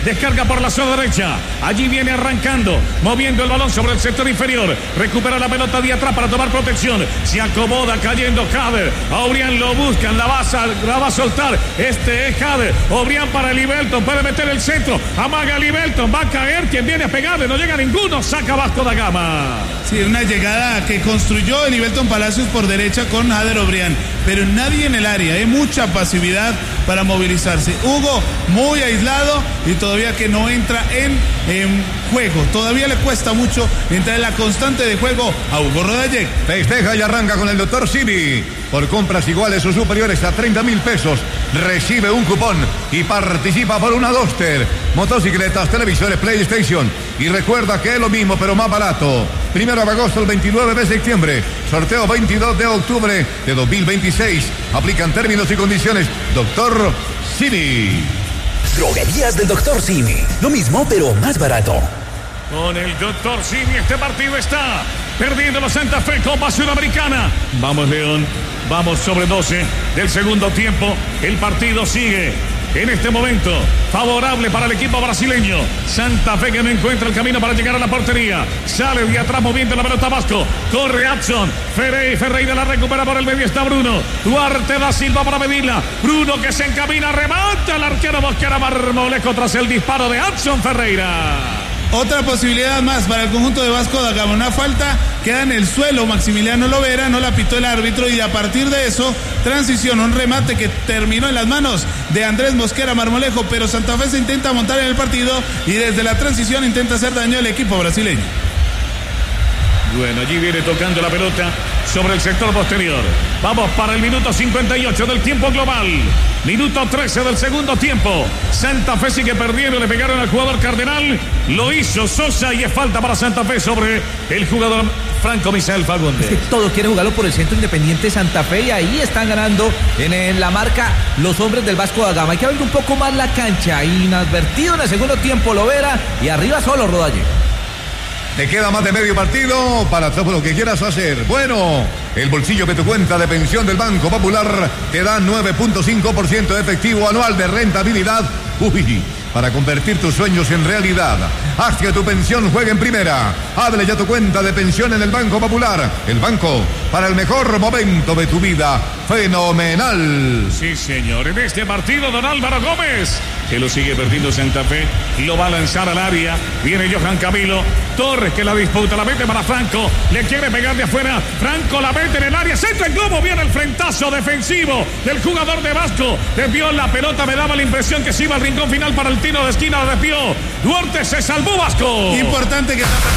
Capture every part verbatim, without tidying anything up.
descarga por la zona derecha. Allí viene arrancando, moviendo el balón sobre el sector inferior. Recupera la pelota de atrás para tomar protección. Se acomoda cayendo Jader. Obrián lo buscan, la va, a, la va a soltar. Este es Jader. Obrián para Libelton, puede meter el centro. Amaga Libelton, va a caer. Quien viene a pegarle, no llega ninguno. Saca Vasco da Gama. Sí, una llegada que construyó Libelton Palacios por derecha con Jader Obrián, pero nadie en el área, hay mucha pasividad para movilizarse. Hugo muy aislado y todavía que no entra en, en juego, todavía le cuesta mucho entrar en la constante de juego a Hugo Rodallega. Festeja y arranca con el doctor Simi. Por compras iguales o superiores a treinta mil pesos, recibe un cupón y participa por una Duster, motocicletas, televisores, PlayStation. Y recuerda que es lo mismo, pero más barato. Primero de agosto al veintinueve de septiembre. Sorteo veintidós de octubre de dos mil veintiséis. Aplican términos y condiciones. Doctor Simi. Droguerías del doctor Simi. Lo mismo, pero más barato. Con el doctor Simi este partido está perdiendo los Santa Fe, Copa Sudamericana. Vamos, León. Vamos sobre doce del segundo tiempo. El partido sigue en este momento favorable para el equipo brasileño. Santa Fe que no encuentra el camino para llegar a la portería. Sale de atrás moviendo la pelota Vasco. Corre Adson. Ferreira, Ferreira la recupera por el medio. Está Bruno. Duarte da Silva para medirla. Bruno que se encamina. Remata el arquero Mosquera Marmolejo tras el disparo de Adson Ferreira. Otra posibilidad más para el conjunto de Vasco da Gama. Una falta queda en el suelo. Maximiliano Lovera no la pitó el árbitro y a partir de eso, transición, un remate que terminó en las manos de Andrés Mosquera Marmolejo, pero Santa Fe se intenta montar en el partido y desde la transición intenta hacer daño al equipo brasileño. Bueno, allí viene tocando la pelota sobre el sector posterior. Vamos para el minuto cincuenta y ocho del tiempo global. Minuto trece del segundo tiempo. Santa Fe sigue perdiendo, le pegaron al jugador Cardenal. Lo hizo Sosa y es falta para Santa Fe sobre el jugador Franco Misael Fagundes. Es que todo quiere jugarlo por el Centro Independiente Santa Fe y ahí están ganando en, en la marca los hombres del Vasco da Gama. Hay que abrir un poco más la cancha. Inadvertido en el segundo tiempo Lovera y arriba solo Rodallega. Te queda más de medio partido para todo lo que quieras hacer. Bueno, el bolsillo de tu cuenta de pensión del Banco Popular te da nueve punto cinco por ciento de efectivo anual de rentabilidad. Uy, para convertir tus sueños en realidad. Haz que tu pensión juegue en primera. Abre ya tu cuenta de pensión en el Banco Popular. El banco para el mejor momento de tu vida. Fenomenal. Sí, señor. En este partido, don Álvaro Gómez, que lo sigue perdiendo Santa Fe, y lo va a lanzar al área. Viene Johan Camilo Torres, que la disputa, la mete para Franco, le quiere pegar de afuera. Franco la mete en el área, centra el globo, viene el frentazo defensivo del jugador de Vasco. Desvió la pelota, me daba la impresión que se iba al rincón final para el tiro de esquina, la desvió. Duarte, se salvó Vasco. Importante que Santa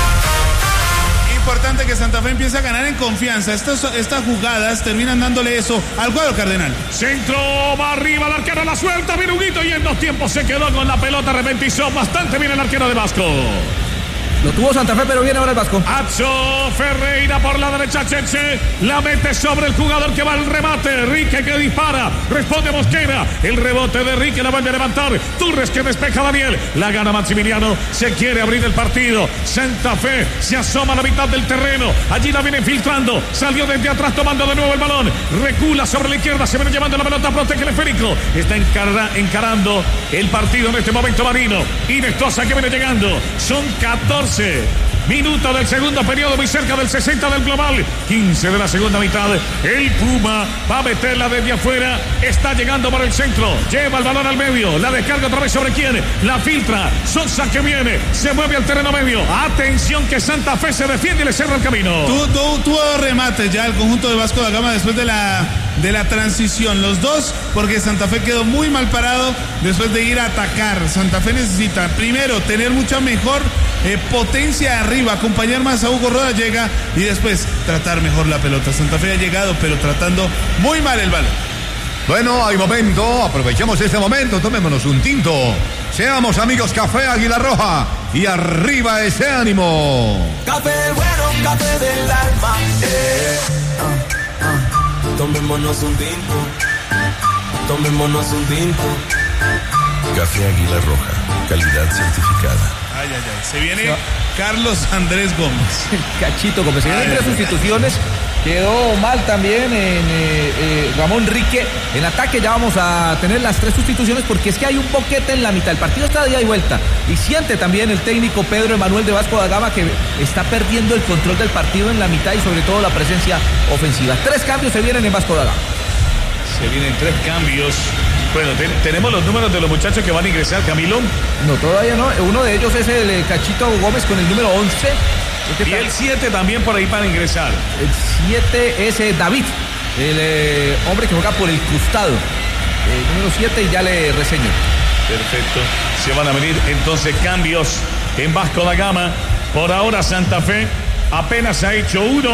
Fe Importante que Santa Fe empiece a ganar en confianza. Estas, estas jugadas terminan dándole eso al cuadro Cardenal. Centro, va arriba, el arquero la suelta, viene Huguito y en dos tiempos se quedó con la pelota, repentizó bastante bien el arquero de Vasco. Lo tuvo Santa Fe, pero viene ahora el Vasco. Adson Ferreira por la derecha, Chenche la mete sobre el jugador que va al remate. Rique que dispara, responde Mosquera. El rebote de Rique, la vuelve a levantar. Torres que despeja a Daniel. La gana Maximiliano, se quiere abrir el partido. Santa Fe se asoma a la mitad del terreno. Allí la viene filtrando. Salió desde atrás tomando de nuevo el balón. Recula sobre la izquierda, se viene llevando la pelota, protege el esférico. Está encara, encarando el partido en este momento Marino. Inestosa que viene llegando. Son catorce minutos del segundo periodo, muy cerca del sesenta del global, quince de la segunda mitad. El Puma va a meterla desde afuera, está llegando para el centro, lleva el balón al medio, la descarga otra vez sobre quién, la filtra, Sosa que viene, se mueve al terreno medio. Atención que Santa Fe se defiende y le cierra el camino. Tuvo tu, tu remate ya el conjunto de Vasco da Gama después de la de la transición, los dos, porque Santa Fe quedó muy mal parado después de ir a atacar. Santa Fe necesita primero tener mucha mejor eh, potencia arriba, acompañar más a Hugo Rodallega y después tratar mejor la pelota. Santa Fe ha llegado pero tratando muy mal el balón. Bueno, hay momento, aprovechemos este momento, tomémonos un tinto. Seamos amigos Café Águila Roja y arriba ese ánimo. Café bueno, café del alma, eh. uh, uh. Tomémonos un tinto, tomémonos un tinto. Café Águila Roja, calidad certificada. Ay, ay, ay, se viene Carlos Andrés Gómez. Cachito Gómez, se vienen tres sustituciones Quedó mal también en eh, eh, Ramón Rique. En ataque ya vamos a tener las tres sustituciones porque es que hay un boquete en la mitad. El partido está de ida y vuelta. Y siente también el técnico Pedro Emanuel de Vasco da Gama que está perdiendo el control del partido en la mitad y sobre todo la presencia ofensiva. Tres cambios se vienen en Vasco da Gama. Se vienen tres cambios. Bueno, te, tenemos los números de los muchachos que van a ingresar, Camilo. No, todavía no. Uno de ellos es el eh, Cachito Gómez con el número once. Y el siete también por ahí para ingresar. El siete es eh, David, el eh, hombre que juega por el costado. El número siete y ya le reseño. Perfecto. Se van a venir entonces cambios en Vasco da Gama. Por ahora Santa Fe apenas ha hecho uno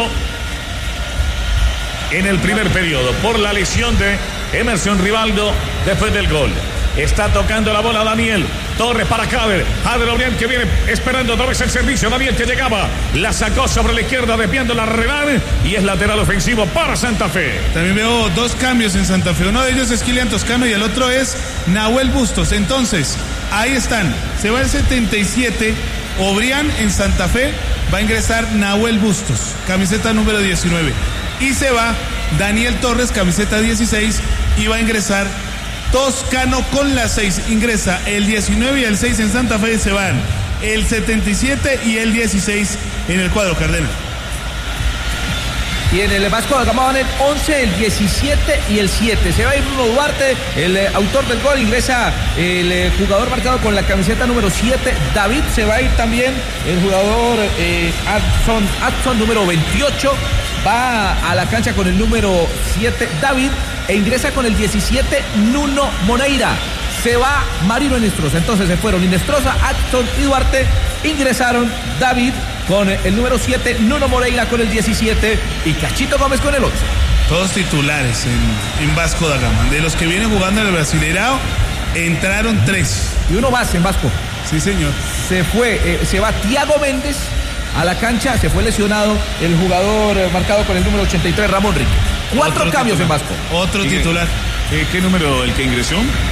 en el primer periodo por la lesión de Emerson Rivaldo después del gol. Está tocando la bola Daniel Torres para Jader. Jader Orián que viene esperando otra vez el servicio. Daniel que llegaba. La sacó sobre la izquierda desviando la Real. Y es lateral ofensivo para Santa Fe. También veo dos cambios en Santa Fe. Uno de ellos es Kilian Toscano y el otro es Nahuel Bustos. Entonces, ahí están. Se va el setenta y siete. Obrián en Santa Fe. Va a ingresar Nahuel Bustos. Camiseta número diecinueve. Y se va Daniel Torres, camiseta dieciséis. Y va a ingresar Toscano con la seis, ingresa el diecinueve y el seis en Santa Fe, se van el setenta y siete y el dieciséis en el cuadro cardenal. Y en el Vasco da Gama van el once, el diecisiete y el siete. Se va a ir Bruno Duarte, el eh, autor del gol, ingresa el eh, jugador marcado con la camiseta número siete, David. Se va a ir también el jugador eh, Adson, Adson número veintiocho. Va a la cancha con el número siete, David. E ingresa con el diecisiete, Nuno Moreira. Se va Marino Inestrosa. Entonces se fueron Inestrosa, Adson y Duarte. Ingresaron David con el número siete, Nuno Moreira con el diecisiete y Cachito Gómez con el once. Todos titulares en, en Vasco da Gama. De los que vienen jugando en el Brasileirao, entraron tres. Y uno más en Vasco. Sí, señor. Se fue, eh, se va Tiago Méndez a la cancha. Se fue lesionado el jugador eh, marcado con el número ochenta y tres, Ramón Rique. Cuatro Otro cambios titular. en Vasco. Otro titular. Eh, ¿Qué número el que ingresó?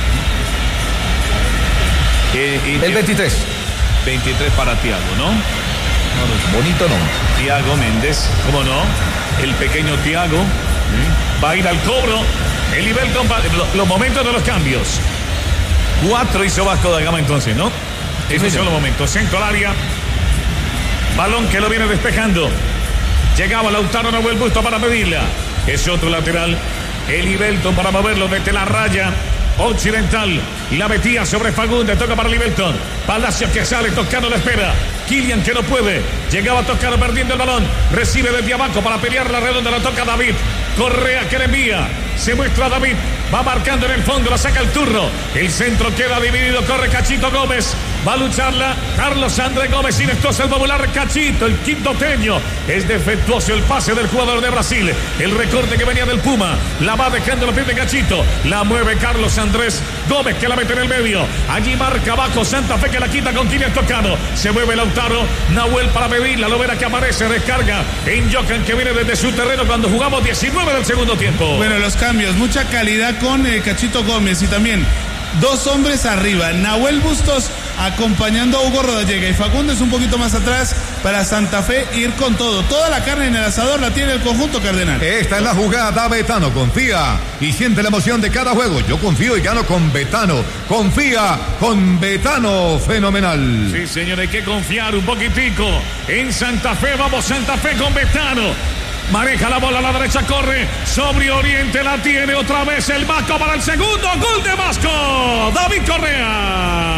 Eh, eh, El veintitrés. veintitrés para Tiago, ¿no? No, bonito no. Tiago Méndez, ¿cómo no? El pequeño Tiago ¿sí? Va a ir al cobro. El nivel, los, los momentos de los cambios. Cuatro hizo Vasco da Gama entonces, ¿no? Esos son los momentos. Centro al área. Balón que lo viene despejando. Llegaba Lautaro, no vuelve Busto para pedirla. Es otro lateral. El Ibelton para moverlo desde la raya occidental. Y la metía sobre Fagundes. Toca para Ibelton. Palacio que sale. Toscano la espera. Kilian que no puede. Llegaba Toscano perdiendo el balón. Recibe desde abajo para pelear la redonda. La toca David. Correa que le envía. Se muestra David. Va marcando en el fondo. La saca el turno. El centro queda dividido. Corre Cachito Gómez. Va a lucharla Carlos Andrés Gómez. Inestrosa el popular Cachito. El quintoteño. Es defectuoso el pase del jugador de Brasil. El recorte que venía del Puma. La va dejando los pies de Cachito. La mueve Carlos Andrés Gómez que la mete en el medio. Allí marca abajo Santa Fe que la quita con Kilian Toscano. Se mueve Lautaro. Nahuel para pedirla. Lo verá que aparece. Descarga en Jocan que viene desde su terreno cuando jugamos diecinueve del segundo tiempo. Bueno, los cambios. Mucha calidad con eh, Cachito Gómez y también dos hombres arriba. Nahuel Bustos acompañando a Hugo Rodallega y Fagundes un poquito más atrás para Santa Fe ir con todo. Toda la carne en el asador la tiene el conjunto cardenal. Esta es la jugada. Betano confía y siente la emoción de cada juego. Yo confío y gano con Betano. Confía con Betano. Fenomenal. Sí, señor, hay que confiar un poquitico en Santa Fe. Vamos Santa Fe con Betano. Maneja la bola a la derecha, corre sobre Oriente, la tiene otra vez el Vasco para el segundo gol de Vasco. David Correa.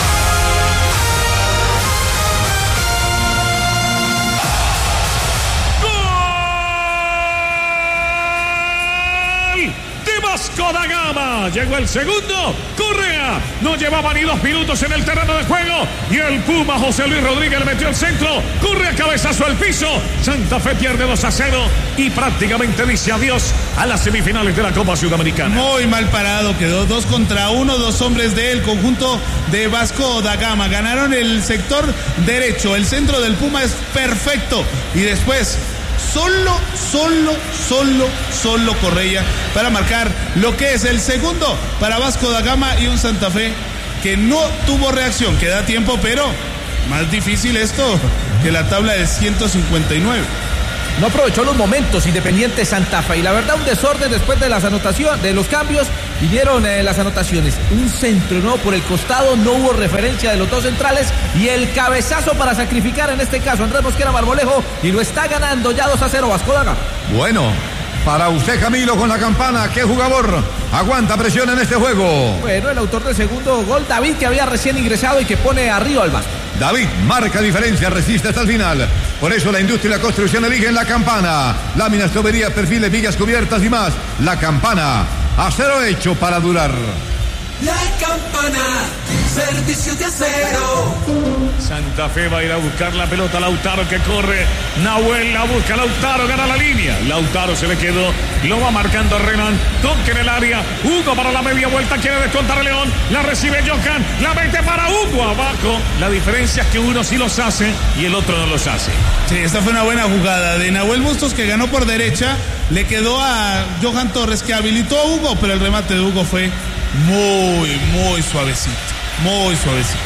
Gol de Vasco da Gama. Llegó el segundo. Correa no llevaba ni dos minutos en el terreno de juego y el Puma José Luis Rodríguez le metió el centro. Correa cabezazo al piso. Santa Fe pierde dos a cero y prácticamente dice adiós a las semifinales de la Copa Sudamericana. Muy mal parado quedó, dos contra uno, dos hombres del conjunto de Vasco da Gama. Ganaron el sector derecho, el centro del Puma es perfecto y después Solo, solo, solo, solo Correa para marcar lo que es el segundo para Vasco da Gama y un Santa Fe que no tuvo reacción, que da tiempo, pero más difícil esto que la tabla del ciento cincuenta y nueve. no aprovechó los momentos Independiente Santa Fe. Y la verdad, un desorden después de las anotaciones, de los cambios. Vinieron eh, las anotaciones. Un centro nuevo por el costado, no hubo referencia de los dos centrales. Y el cabezazo para sacrificar, en este caso, Andrés Mosquera Marmolejo. Y lo está ganando ya dos a cero Vasco da Gama. Bueno, para usted, Camilo, con la campana, ¿qué jugador aguanta presión en este juego? Bueno, el autor del segundo gol, David, que había recién ingresado y que pone arriba al Vasco. David marca diferencia, resiste hasta el final. Por eso la industria y la construcción eligen la campana. Láminas, tuberías, perfiles, vigas cubiertas y más. La campana, acero hecho para durar. La campana, servicio de acero. Santa Fe va a ir a buscar la pelota. Lautaro que corre. Nahuel la busca. Lautaro gana la línea. Lautaro se le quedó. Lo va marcando Renan. Toque en el área. Hugo para la media vuelta. Quiere descontar a León. La recibe Johan. La mete para Hugo abajo. La diferencia es que uno sí los hace y el otro no los hace. Sí, esta fue una buena jugada de Nahuel Bustos, que ganó por derecha. Le quedó a Johan Torres, que habilitó a Hugo, pero el remate de Hugo fue muy, muy suavecito. Muy suavecito.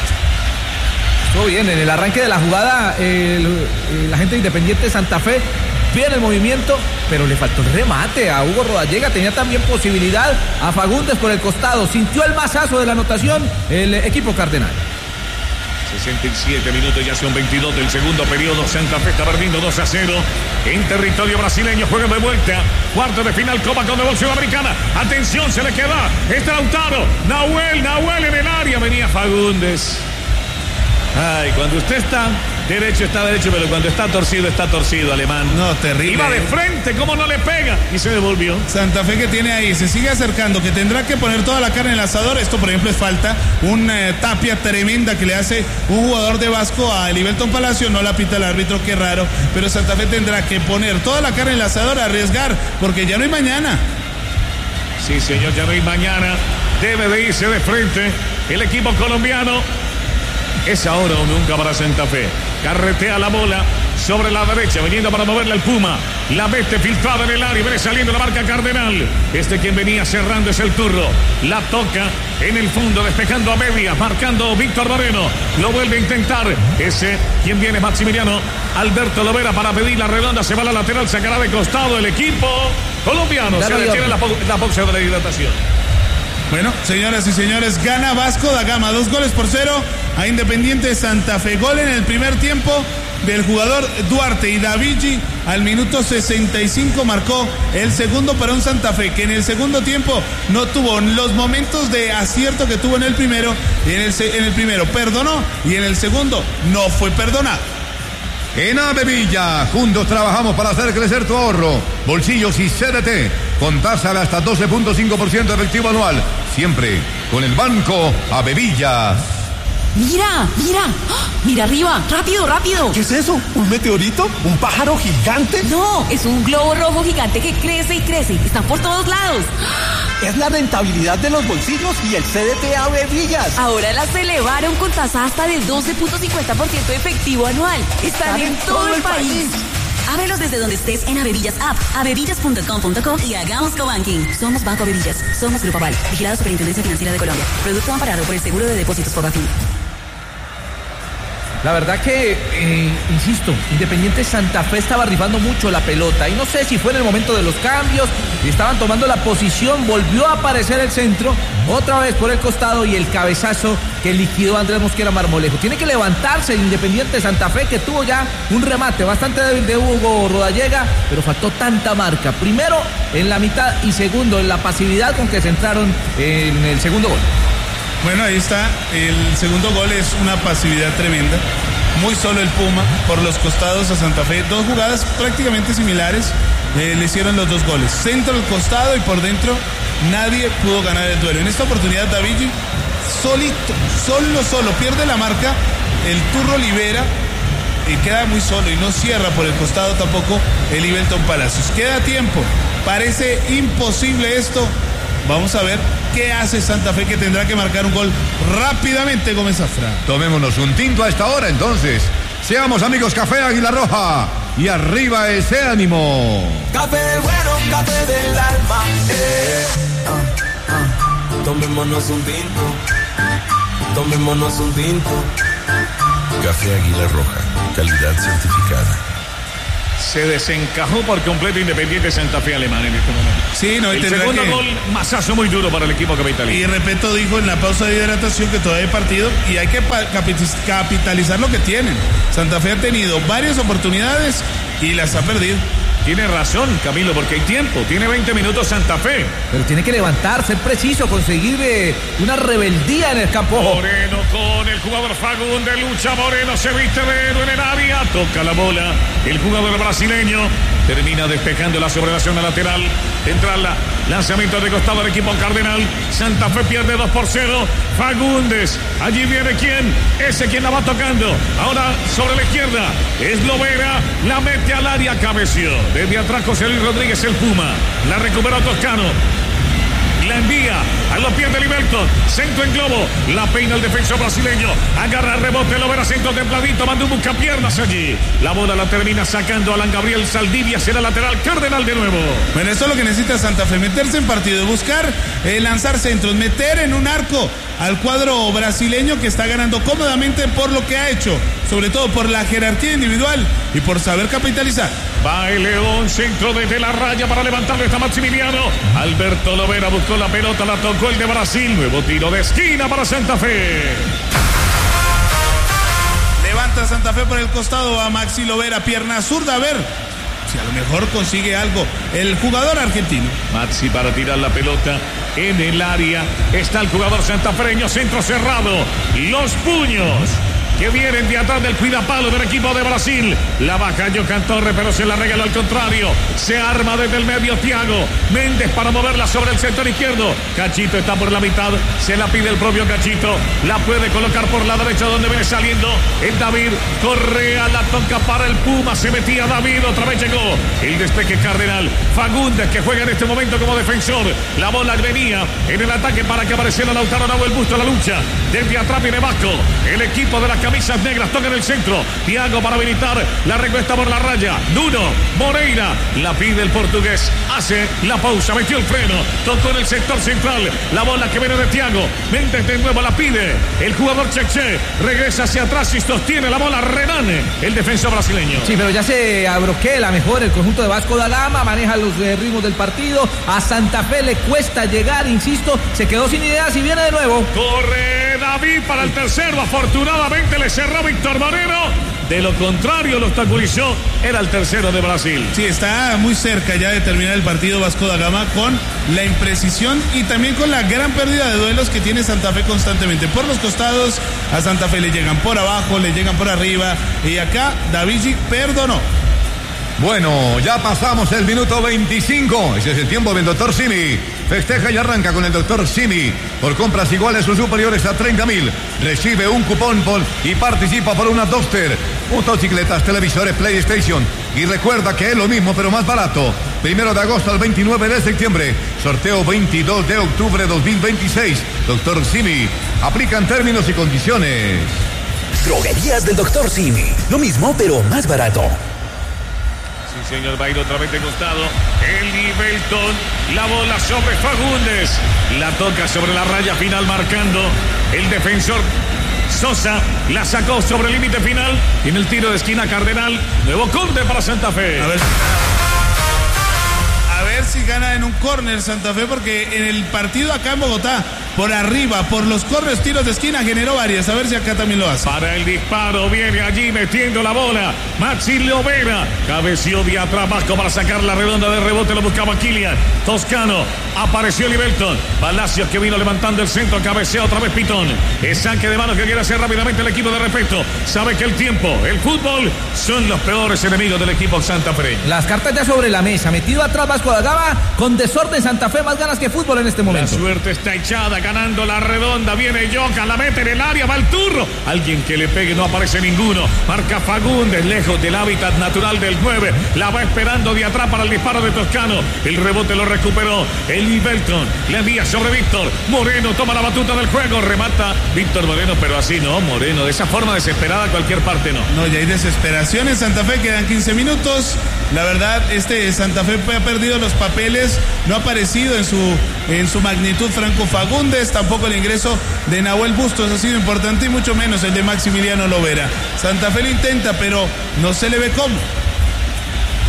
Estuvo bien, en el arranque de la jugada, el, el, la gente de Independiente Santa Fe, bien el movimiento, pero le faltó el remate a Hugo Rodallega. Tenía también posibilidad a Fagundes por el costado. Sintió el mazazo de la anotación el equipo cardenal. sesenta y siete minutos, ya son veintidós del segundo periodo. Santa Fe está perdiendo dos a cero en territorio brasileño. Juega de vuelta, cuarto de final, Copa Conmebol Sudamericana. Atención, se le queda este Lautaro. Nahuel, Nahuel en el área. Venía Fagundes. Ay, cuando usted está derecho, está derecho, pero cuando está torcido, está torcido, Alemán. No, terrible. Iba de frente, ¿cómo no le pega? Y se devolvió. Santa Fe, que tiene ahí, se sigue acercando, que tendrá que poner toda la carne en el asador. Esto, por ejemplo, es falta. Una eh, tapia tremenda que le hace un jugador de Vasco a Elivelton Palacio. No la pita el árbitro, qué raro. Pero Santa Fe tendrá que poner toda la carne en el asador, arriesgar, porque ya no hay mañana. Sí, señor, ya no hay mañana. Debe de irse de frente el equipo colombiano. Es ahora o nunca para Santa Fe. Carretea la bola sobre la derecha, viniendo para moverle al Puma. La mete filtrada en el área, viene saliendo la marca Cardenal. Este quien venía cerrando es el Turro. La toca en el fondo, despejando a media, marcando Víctor Moreno. Lo vuelve a intentar. Ese quien viene, Maximiliano Alberto Lovera, para pedir la redonda. Se va a la lateral, sacará de costado el equipo colombiano. Ya se no detiene la, la boxeo de la hidratación. Bueno, señoras y señores, gana Vasco da Gama, dos goles por cero a Independiente Santa Fe. Gol en el primer tiempo del jugador Duarte, y Davigi al minuto sesenta y cinco marcó el segundo para un Santa Fe que en el segundo tiempo no tuvo los momentos de acierto que tuvo en el primero. Y en el, en el primero perdonó y en el segundo no fue perdonado. En Avevilla, juntos trabajamos para hacer crecer tu ahorro, bolsillos y C D T, con tasa de hasta doce punto cinco por ciento efectivo anual, siempre con el Banco Avevillas. Mira, mira, ¡oh! Mira arriba, rápido, rápido. ¿Qué es eso? ¿Un meteorito? ¿Un pájaro gigante? No, es un globo rojo gigante que crece y crece, están por todos lados. Es la rentabilidad de los bolsillos y el C D T Avevillas. Ahora las elevaron con tasa hasta de doce punto cincuenta por ciento efectivo anual. Están, Están en, en todo, todo el país. país. Ábrelos desde donde estés en Avevillas App, avevillas punto com punto co y hagamos cobanking. Somos Banco Avevillas, somos Grupo Aval, vigilado Superintendencia Financiera de Colombia. Producto amparado por el Seguro de Depósitos Fogafín. La verdad que, eh, insisto, Independiente Santa Fe estaba rifando mucho la pelota. Y no sé si fue en el momento de los cambios, y estaban tomando la posición, volvió a aparecer el centro, otra vez por el costado, y el cabezazo que liquidó Andrés Mosquera Marmolejo. Tiene que levantarse el Independiente Santa Fe, que tuvo ya un remate bastante débil de Hugo Rodallega, pero faltó tanta marca. Primero en la mitad y segundo en la pasividad con que se entraron en el segundo gol. Bueno, ahí está, el segundo gol es una pasividad tremenda, muy solo el Puma por los costados a Santa Fe, dos jugadas prácticamente similares, eh, le hicieron los dos goles, centro al costado y por dentro nadie pudo ganar el duelo. En esta oportunidad Davigi solito, solo, solo, pierde la marca, el Turro libera y queda muy solo y no cierra por el costado tampoco el Elivelton Palacios. Queda tiempo, parece imposible esto. Vamos a ver qué hace Santa Fe, que tendrá que marcar un gol rápidamente, Gómez Zafra. Tomémonos un tinto a esta hora, entonces. Seamos amigos, Café Águila Roja. Y arriba ese ánimo. Café bueno, café del alma. Eh, uh, uh. Tomémonos un tinto. Tomémonos un tinto. Café Águila Roja, calidad certificada. Se desencajó por completo Independiente Santa Fe alemán en este momento. Sí, no, y el segundo que... gol, masazo muy duro para el equipo capitalino. Y Repeto dijo en la pausa de hidratación que todavía hay partido y hay que capitalizar lo que tienen. Santa Fe ha tenido varias oportunidades y las ha perdido. Tiene razón, Camilo, porque hay tiempo. Tiene veinte minutos Santa Fe. Pero tiene que levantar, ser preciso, conseguir eh, una rebeldía en el campo. Moreno con el jugador Fagundes, lucha Moreno, se viste de héroe en el área, toca la bola. El jugador brasileño termina despejándola sobre la zona lateral. Entra la lanzamiento de costado del equipo Cardenal. Santa Fe pierde dos por cero. Fagundes, allí viene quién, ese quien la va tocando. Ahora sobre la izquierda, es Lovera, la mete al área, cabeció. Desde atrás José Luis Rodríguez, el Puma. La recuperó Toscano. La envía a los pies de Liberton. Centro en globo. La peina el defensor brasileño. Agarra el rebote. Lovera centro templadito. Manda un buscapiernas allí. La bola la termina sacando Alan Gabriel Saldivia. Será lateral. Cardenal de nuevo. Bueno, eso es lo que necesita Santa Fe. Meterse en partido. Buscar eh, lanzar centros. Meter en un arco al cuadro brasileño que está ganando cómodamente por lo que ha hecho. Sobre todo por la jerarquía individual y por saber capitalizar. Va el León, centro desde la raya para levantarle está Maximiliano. Alberto Lovera buscó la pelota, la tocó el de Brasil. Nuevo tiro de esquina para Santa Fe. Levanta Santa Fe por el costado a Maxi Lovera, pierna zurda, a ver si a lo mejor consigue algo el jugador argentino. Maxi para tirar la pelota en el área. Está el jugador santafreño, centro cerrado. Los puños que vienen de atrás del cuidapalo del equipo de Brasil. La baja Johan Torres, pero se la regaló al contrario. Se arma desde el medio Thiago Méndez para moverla sobre el sector izquierdo. Cachito está por la mitad, se la pide el propio Cachito. La puede colocar por la derecha donde viene saliendo el David Correa. La toca para el Puma, se metía David, otra vez llegó el despeje Cardenal. Fagundes que juega en este momento como defensor. La bola venía en el ataque para que apareciera Lautaro Nahuel Busto a la lucha. Desde atrás viene Vasco, el equipo de la camisas negras toca en el centro. Thiago para habilitar la recuesta por la raya. Nuno Moreira la pide el portugués. Hace la pausa, metió el freno. Tocó en el sector central. La bola que viene de Thiago Méndez de nuevo la pide. El jugador Cheche regresa hacia atrás y sostiene la bola Renane, el defensor brasileño. Sí, pero ya se abroquela mejor el conjunto de Vasco da Gama. Maneja los eh, ritmos del partido. A Santa Fe le cuesta llegar, insisto. Se quedó sin ideas y viene de nuevo. Corre David para el tercero. Afortunadamente le cerró Víctor Moreno. De lo contrario, lo obstaculizó. Era el tercero de Brasil. Sí, está muy cerca ya de terminar el partido Vasco da Gama con la imprecisión y también con la gran pérdida de duelos que tiene Santa Fe constantemente. Por los costados, a Santa Fe le llegan por abajo, le llegan por arriba. Y acá, Davichi perdonó. Bueno, ya pasamos el minuto veinticinco. Ese es el tiempo del doctor Simi. Festeja y arranca con el doctor Simi. Por compras iguales o superiores a treinta mil, recibe un cupón por, y participa por una Duster, motocicletas, televisores, PlayStation. Y recuerda que es lo mismo pero más barato. Primero de agosto al veintinueve de septiembre. Sorteo veintidós de octubre de dos mil veintiséis. doctor Simi. Aplican términos y condiciones. Droguerías del doctor Simi. Lo mismo pero más barato. Sí, señor, va a ir otra vez de costado. Eli Belton, la bola sobre Fagundes. La toca sobre la raya final marcando el defensor Sosa. La sacó sobre el límite final. Tiene el tiro de esquina Cardenal. Nuevo corte para Santa Fe. A ver. A ver si gana en un córner Santa Fe, porque en el partido acá en Bogotá, por arriba, por los corners, tiros de esquina, generó varias. A ver si acá también lo hace. Para el disparo, viene allí metiendo la bola Maxi Lovera. Cabeció de atrás Vasco para sacar la redonda de rebote. Lo buscaba Kylian Toscano. Apareció Liberton. Palacios que vino levantando el centro. Cabecea otra vez Pitón. Es saque de mano que quiere hacer rápidamente el equipo de Respeto. Sabe que el tiempo, el fútbol, son los peores enemigos del equipo Santa Fe. Las cartas ya sobre la mesa. Metido atrás Vasco da Gama. Con desorden Santa Fe, más ganas que fútbol en este momento. La suerte está echada. Ganando la redonda, viene Yoka, la mete en el área, va el turro. Alguien que le pegue, no aparece ninguno. Marca Fagundes, lejos del hábitat natural del nueve. La va esperando de atrás para el disparo de Toscano. El rebote lo recuperó Eli Belton. Le envía sobre Víctor Moreno, toma la batuta del juego, remata Víctor Moreno, pero así no, Moreno, de esa forma desesperada, cualquier parte no. No, ya hay desesperación en Santa Fe, quedan quince minutos. La verdad, este Santa Fe ha perdido los papeles, no ha aparecido en su, en su magnitud Franco Fagundes, tampoco el ingreso de Nahuel Bustos ha sido importante y mucho menos el de Maximiliano Lovera. Santa Fe lo intenta, pero no se le ve cómo.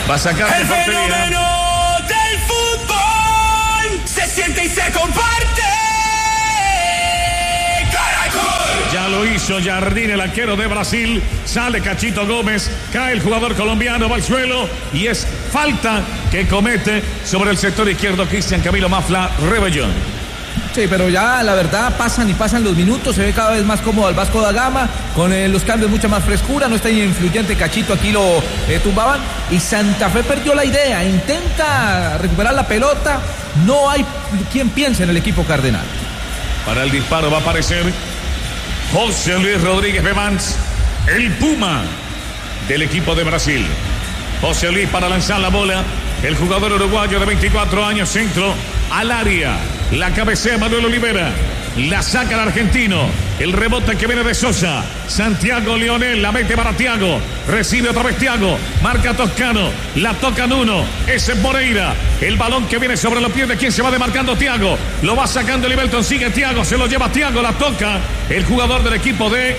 Va a sacar El fenómeno del fútbol se siente y se comparte. ¡Caracol! Ya lo hizo Jardín, el arquero de Brasil. Sale Cachito Gómez, cae el jugador colombiano, va al suelo y es falta que comete sobre el sector izquierdo Cristian Camilo Mafla Rebellón. Sí, pero ya la verdad pasan y pasan los minutos, se ve cada vez más cómodo al Vasco da Gama, con eh, los cambios mucha más frescura, no está influyente Cachito, aquí lo eh, tumbaban, y Santa Fe perdió la idea, intenta recuperar la pelota, no hay quien piense en el equipo cardenal. Para el disparo va a aparecer José Luis Rodríguez Bevans, el Puma del equipo de Brasil. José Luis para lanzar la bola, el jugador uruguayo de veinticuatro años, centro al área. La cabecea Manuel Olivera. La saca el argentino. El rebote que viene de Sosa. Santiago Leonel la mete para Thiago. Recibe otra vez Thiago. Marca Toscano. La toca Nuno. Ese es Moreira. El balón que viene sobre los pies de quien se va demarcando Thiago. Lo va sacando Livelton. Sigue Thiago. Se lo lleva Thiago. La toca el jugador del equipo de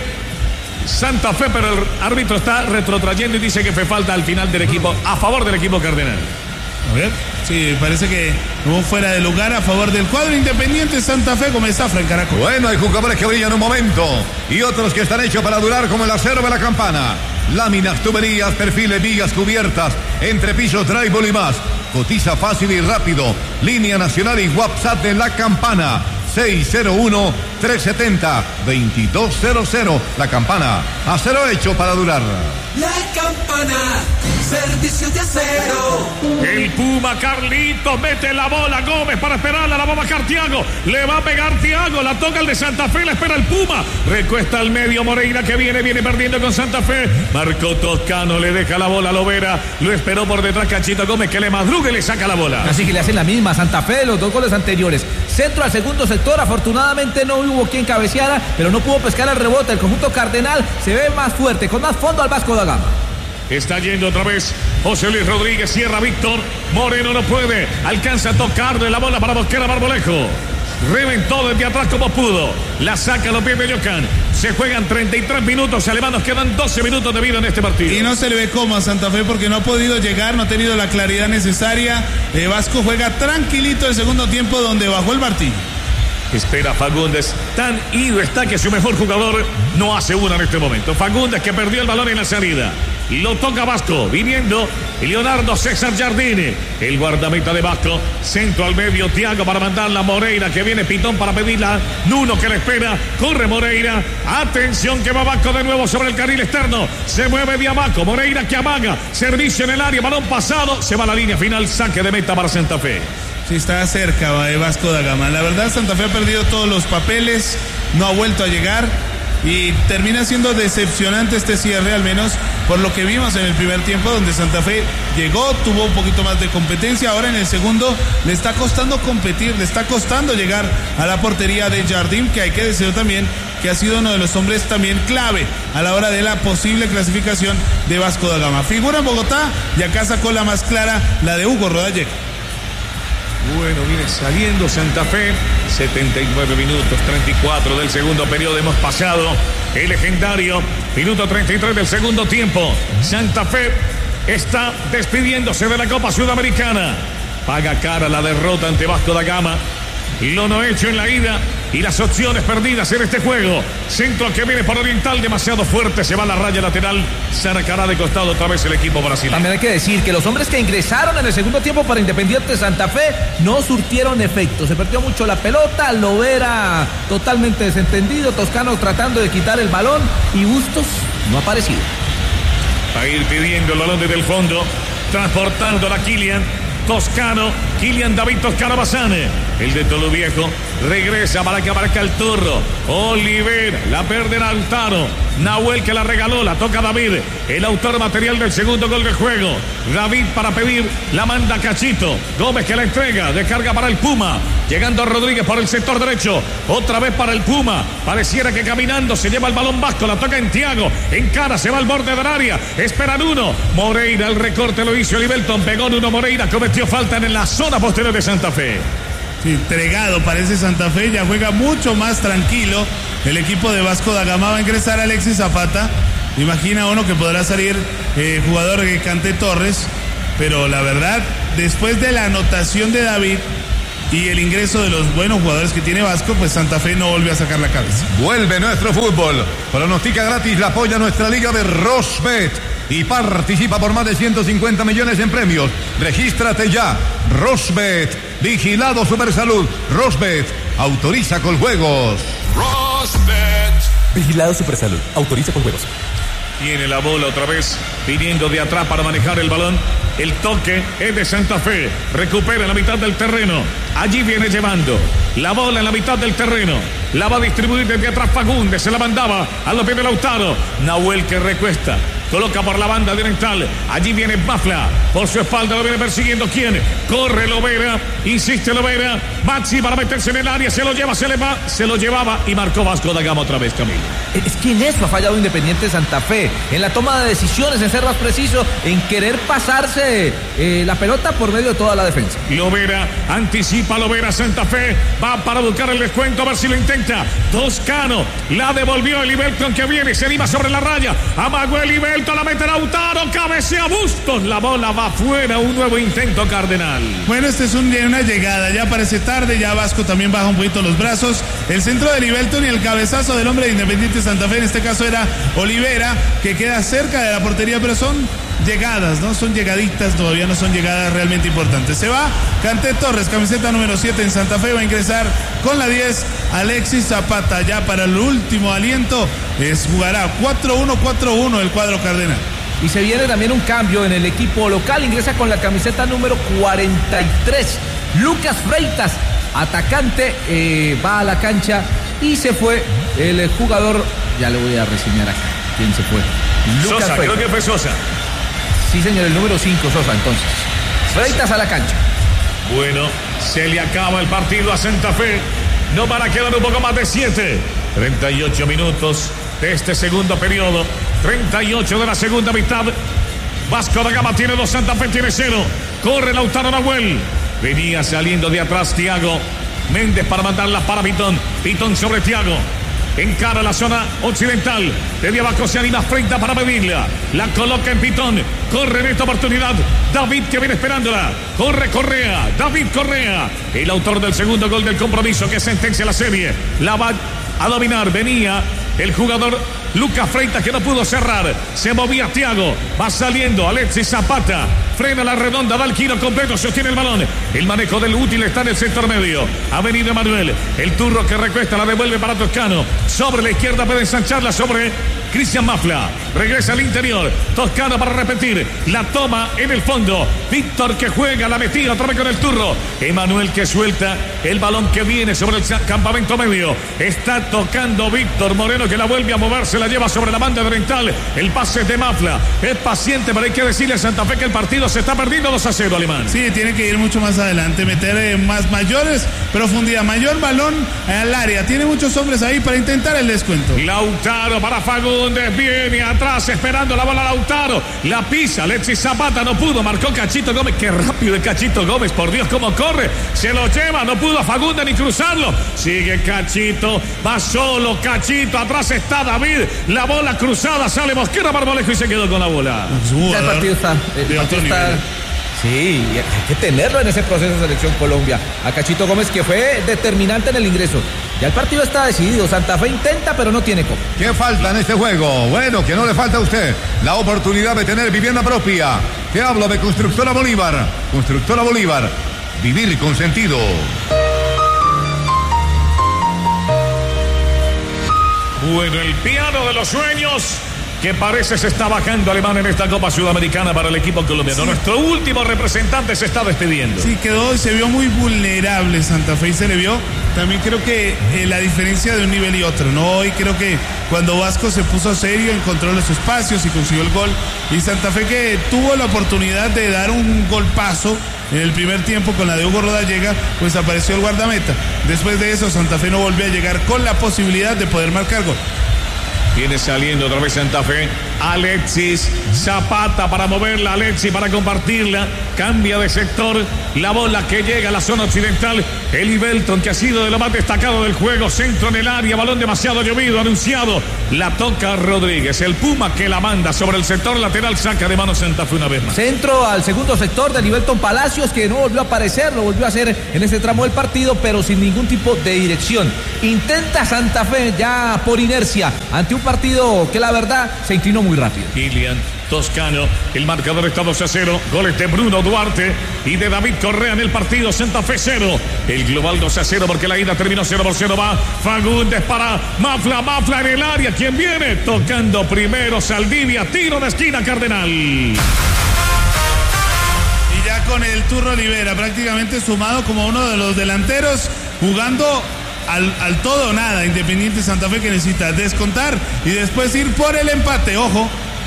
Santa Fe. Pero el árbitro está retrotrayendo y dice que fue falta al final del equipo. A favor del equipo cardenal. A ver, sí, parece que hubo fuera de lugar a favor del cuadro Independiente Santa Fe, como está Fran Caracol. Bueno, hay jugadores que brillan un momento y otros que están hechos para durar, como el acero de la campana. Láminas, tuberías, perfiles, vigas, cubiertas, entrepisos, drywall y más. Cotiza fácil y rápido. Línea nacional y WhatsApp de la campana. seis cero uno, tres siete cero, dos dos cero cero. La Campana, acero hecho para durar. La Campana, servicio de acero. El Puma Carlitos mete la bola. Gómez para esperarla, la va a bajar Thiago. Le va a pegar Thiago, la toca el de Santa Fe, la espera el Puma. Recuesta al medio Moreira que viene, viene perdiendo con Santa Fe. Marcó Toscano, le deja la bola a Lovera. Lo esperó por detrás Cachito Gómez que le madruga y le saca la bola. Así que le hacen la misma Santa Fe, los dos goles anteriores. Centro al segundo sector, afortunadamente no hubo quien cabeceara, pero no pudo pescar el rebote. El conjunto cardenal se ve más fuerte, con más fondo al Vasco da Gama. Está yendo otra vez José Luis Rodríguez, cierra Víctor. Moreno no puede, alcanza a tocar de la bola para Mosquera Marmolejo. Reventó desde atrás como pudo. La saca a los pies de Yocan. Se juegan treinta y tres minutos. Alemanos quedan doce minutos de vida en este partido. Y no se le ve cómo a Santa Fe porque no ha podido llegar, no ha tenido la claridad necesaria. Eh, Vasco juega tranquilito el segundo tiempo donde bajó el martillo. Espera Fagundes. Tan ido está que su mejor jugador no hace una en este momento. Fagundes que perdió el balón en la salida. Lo toca Vasco, viniendo Leonardo César Jardine, el guardameta de Vasco. Centro al medio, Thiago para mandarla a Moreira, que viene Pitón para pedirla. Nuno que le espera, corre Moreira. Atención que va Vasco de nuevo sobre el carril externo. Se mueve Diamaco, Moreira que amaga. Servicio en el área, balón pasado. Se va a la línea final, saque de meta para Santa Fe. Sí, está cerca de Vasco da Gama. La verdad, Santa Fe ha perdido todos los papeles, no ha vuelto a llegar y termina siendo decepcionante este cierre, al menos por lo que vimos en el primer tiempo, donde Santa Fe llegó, tuvo un poquito más de competencia. Ahora en el segundo le está costando competir, le está costando llegar a la portería de Jardín, que hay que decir también que ha sido uno de los hombres también clave a la hora de la posible clasificación de Vasco da Gama. Figura en Bogotá y acá sacó la más clara, la de Hugo Rodalleca. Bueno, viene saliendo Santa Fe, setenta y nueve minutos, treinta y cuatro del segundo periodo hemos pasado, el legendario minuto treinta y tres del segundo tiempo. Santa Fe está despidiéndose de la Copa Sudamericana, paga cara la derrota ante Vasco da Gama, lo no hecho en la ida y las opciones perdidas en este juego. Centro que viene por Oriental, demasiado fuerte, se va a la raya lateral, sacará de costado otra vez el equipo brasileño. También hay que decir que los hombres que ingresaron en el segundo tiempo para Independiente Santa Fe no surtieron efecto, se perdió mucho la pelota, Lovera totalmente desentendido, Toscano tratando de quitar el balón y Bustos no ha aparecido. Va a ir pidiendo el balón desde el fondo, transportando a Kylian Toscano, Kylian David Toscano Bazane, el de Tolo Viejo, regresa para que marca el turro. Oliver, la perderá Altaro. Nahuel que la regaló, la toca David, el autor material del segundo gol del juego. David para pedir, la manda Cachito. Gómez que la entrega, descarga para el Puma. Llegando Rodríguez por el sector derecho, otra vez para el Puma. Pareciera que caminando se lleva el balón Vasco, la toca en Thiago. En cara se va al borde del área, esperan uno. Moreira, el recorte lo hizo Livelton, pegó Nuno Moreira, cometió falta en la zona posterior de Santa Fe. Sí, entregado parece Santa Fe, ya juega mucho más tranquilo. El equipo de Vasco da Gama va a ingresar a Alexis Zapata. Imagina uno que podrá salir eh, jugador que Cante Torres, pero la verdad, después de la anotación de David y el ingreso de los buenos jugadores que tiene Vasco, pues Santa Fe no volvió a sacar la cabeza. Vuelve nuestro fútbol. Pronostica gratis, la apoya nuestra liga de Rosbet y participa por más de ciento cincuenta millones en premios. Regístrate ya. Rosbet, vigilado Supersalud. Rosbet, autoriza con juegos. Rosbet. Vigilado Supersalud, autoriza con juegos. Tiene la bola otra vez, viniendo de atrás para manejar el balón. El toque es de Santa Fe. Recupera la mitad del terreno. Allí viene llevando la bola en la mitad del terreno. La va a distribuir desde atrás Fagundes. Se la mandaba a los pies de Lautaro. Nahuel que recuesta. Coloca por la banda oriental. Allí viene Mafla. Por su espalda lo viene persiguiendo. ¿Quién? Corre Lovera. Insiste Lovera. Maxi para meterse en el área. Se lo lleva, se le va. Se lo llevaba y marcó Vasco da Gama otra vez, Camilo. Es que en eso ha fallado Independiente Santa Fe. En la toma de decisiones, en ser más preciso, en querer pasarse eh, la pelota por medio de toda la defensa. Lovera, anticipa Lovera, Santa Fe. Va para buscar el descuento, a ver si lo intenta. Toscano. La devolvió el Ibelton que viene. Se anima sobre la raya. Amagó el Ibelton. La mete Lautaro, cabecea Bustos, la bola va afuera, un nuevo intento Cardenal. Bueno, este es un, una llegada, ya parece tarde, ya Vasco también baja un poquito los brazos, el centro de Ibelton y el cabezazo del hombre de Independiente Santa Fe, en este caso era Olivera, que queda cerca de la portería, pero son llegadas, ¿no? Son llegaditas, todavía no son llegadas realmente importantes. Se va Canté Torres, camiseta número siete en Santa Fe, va a ingresar con la diez Alexis Zapata, ya para el último aliento, es, jugará cuatro uno cuatro uno el cuadro cardenal. Y se viene también un cambio en el equipo local, ingresa con la camiseta número cuarenta y tres, Lucas Freitas, atacante, eh, va a la cancha y se fue el jugador, ya le voy a reseñar acá, ¿quién se fue? Lucas Sosa, Freitas. Creo que fue Sosa. Sí, señor, el número cinco, Sosa, entonces. Freitas a la cancha. Bueno, se le acaba el partido a Santa Fe. No van a quedar un poco más de siete. treinta y ocho minutos de este segundo periodo. treinta y ocho de la segunda mitad. Vasco da Gama tiene dos, Santa Fe tiene cero. Corre Lautaro Nahuel. Venía saliendo de atrás Thiago Méndez para mandarla para Pitón. Pitón sobre Thiago. Encara la zona occidental. Desde abajo se anima Freita para pedirla. La coloca en Pitón. Corre en esta oportunidad David, que viene esperándola. Corre Correa. David Correa. El autor del segundo gol del compromiso que sentencia la serie. La va a dominar. Venía el jugador Lucas Freitas, que no pudo cerrar. Se movía Thiago. Va saliendo Alexis Zapata. Frena la redonda, da el giro completo, sostiene el balón. El manejo del útil está en el sector medio. Ha venido Emanuel. El turro que recuesta la devuelve para Toscano. Sobre la izquierda puede ensancharla sobre Cristian Mafla. Regresa al interior. Toscano para repetir. La toma en el fondo. Víctor que juega, la metida otra vez con el turro. Emanuel que suelta el balón que viene sobre el campamento medio. Está tocando Víctor Moreno, que la vuelve a mover. Se la lleva sobre la banda oriental. El pase de Mafla. Es paciente, pero hay que decirle a Santa Fe que el partido se está perdiendo dos a cero, Alemán. Sí, tiene que ir mucho más adelante, meter eh, más mayores profundidad, mayor balón al área. Tiene muchos hombres ahí para intentar el descuento. Lautaro para Fagundes, viene atrás esperando la bola Lautaro. La pisa Alexis Zapata, no pudo, marcó Cachito Gómez. Qué rápido el Cachito Gómez, por Dios, cómo corre. Se lo lleva, no pudo Fagundes ni cruzarlo. Sigue Cachito, va solo Cachito, atrás está David. La bola cruzada, sale Mosquera Marmolejo y se quedó con la bola. Ya el partido está, el partido está, sí, hay que tenerlo en ese proceso de selección Colombia. A Cachito Gómez, que fue determinante en el ingreso. Ya el partido está decidido. Santa Fe intenta, pero no tiene cómo. ¿Qué falta en este juego? Bueno, que no le falta a usted la oportunidad de tener vivienda propia. Te hablo de Constructora Bolívar. Constructora Bolívar. Vivir con sentido. Bueno, el piano de los sueños, que parece se está bajando, Alemán, en esta Copa Sudamericana para el equipo colombiano. Sí. Nuestro último representante se está despidiendo. Sí, quedó y se vio muy vulnerable Santa Fe y se le vio. También creo que eh, la diferencia de un nivel y otro, ¿no? Hoy creo que cuando Vasco se puso serio, encontró los espacios y consiguió el gol. Y Santa Fe, que tuvo la oportunidad de dar un golpazo en el primer tiempo con la de Hugo Rodallega, pues apareció el guardameta. Después de eso, Santa Fe no volvió a llegar con la posibilidad de poder marcar gol. Viene saliendo otra vez Santa Fe. Alexis Zapata para moverla, Alexis para compartirla, cambia de sector, la bola que llega a la zona occidental, Eli Belton, que ha sido de lo más destacado del juego, centro en el área, balón demasiado llovido, anunciado, la toca Rodríguez, el Puma que la manda sobre el sector lateral, saca de mano Santa Fe una vez más. Centro al segundo sector de Eli Belton Palacios, que no volvió a aparecer, lo volvió a hacer en ese tramo del partido, pero sin ningún tipo de dirección. Intenta Santa Fe ya por inercia, ante un partido que la verdad se inclinó muy rápido. Kilian Toscano, el marcador está dos a cero, goles de Bruno Duarte y de David Correa en el partido. Santa Fe cero, el global dos a cero porque la ida terminó cero por cero. Va Fagundes para Mafla, Mafla en el área, ¿quién viene? Tocando primero Saldivia, tiro de esquina Cardenal. Y ya con el Turro Olivera prácticamente sumado como uno de los delanteros, jugando Al, al todo o nada, Independiente Santa Fe, que necesita descontar y después ir por el empate. Ojo,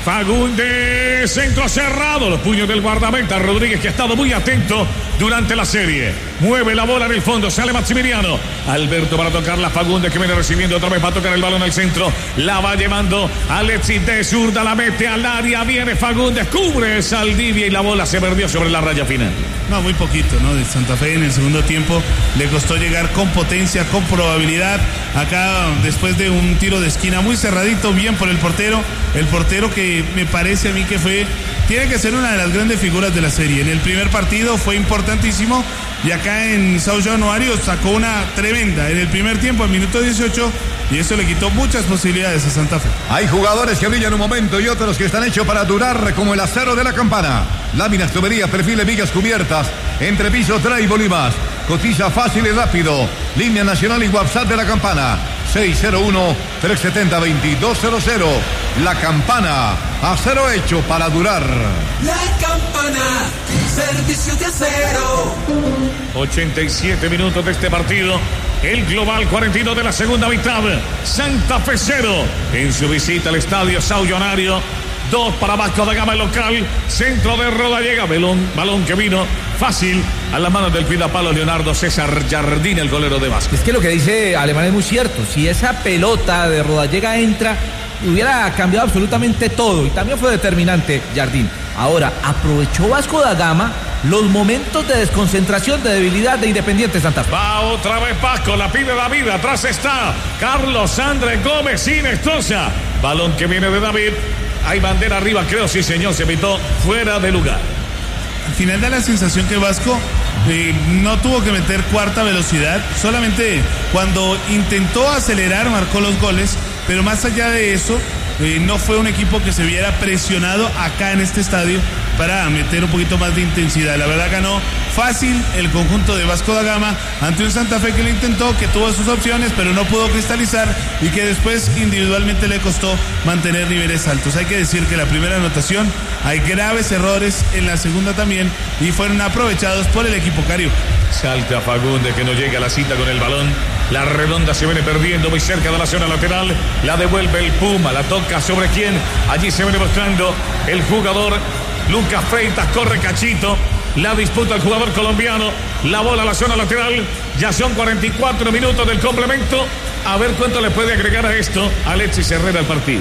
Fagundes, centro cerrado, los puños del guardameta Rodríguez, que ha estado muy atento durante la serie, mueve la bola en el fondo, sale Maximiliano, Alberto para tocarla, Fagundes que viene recibiendo otra vez para tocar el balón al centro, la va llevando Alexis de zurda, la mete al área, viene Fagundes, cubre Saldivia y la bola se perdió sobre la raya final. No, muy poquito, ¿no? De Santa Fe en el segundo tiempo le costó llegar con potencia, con probabilidad. Acá, después de un tiro de esquina muy cerradito, bien por el portero. El portero que me parece a mí que fue, tiene que ser una de las grandes figuras de la serie. En el primer partido fue importantísimo y acá en São Januário sacó una tremenda en el primer tiempo, al minuto dieciocho, y eso le quitó muchas posibilidades a Santa Fe. Hay jugadores que brillan un momento y otros que están hechos para durar, como el acero de la Campana. Láminas, tuberías, perfiles, vigas cubiertas, entrepiso, trébol y más. Cotiza fácil y rápido. Línea nacional y WhatsApp de la Campana. seis cero uno, tres siete cero, dos dos cero cero. La Campana, acero hecho para durar. La Campana, servicio de acero. ochenta y siete minutos de este partido. El global cuarenta y dos de la segunda mitad. Santa Fe cero en su visita al estadio São Januário. Dos para Vasco da Gama el local. Centro de Rodallega. Balón, balón que vino fácil a las manos del cuidapalo Leonardo César Jardín, el golero de Vasco. Es que lo que dice Alemán es muy cierto. Si esa pelota de Rodallega entra, hubiera cambiado absolutamente todo. Y también fue determinante Jardín. Ahora, aprovechó Vasco da Gama los momentos de desconcentración, de debilidad de Independiente Santa Fe. Va otra vez Vasco, la pide David, atrás está Carlos Andrés Gómez sin Estroza. Balón que viene de David. Hay bandera arriba, creo, sí señor, se pitó fuera de lugar. Al final da la sensación que Vasco eh, no tuvo que meter cuarta velocidad, solamente cuando intentó acelerar marcó los goles, pero más allá de eso, eh, no fue un equipo que se viera presionado acá en este estadio para meter un poquito más de intensidad. La verdad ganó fácil el conjunto de Vasco da Gama ante un Santa Fe que lo intentó, que tuvo sus opciones, pero no pudo cristalizar y que después individualmente le costó mantener niveles altos. Hay que decir que la primera anotación, hay graves errores en la segunda también y fueron aprovechados por el equipo carioca. Salta Fagundes que no llega a la cita con el balón. La redonda se viene perdiendo muy cerca de la zona lateral. La devuelve el Puma, la toca sobre quién. Allí se viene mostrando el jugador Lucas Freitas, corre Cachito. La disputa el jugador colombiano. La bola a la zona lateral. Ya son cuarenta y cuatro minutos del complemento. A ver cuánto le puede agregar a esto Alexis Herrera al partido.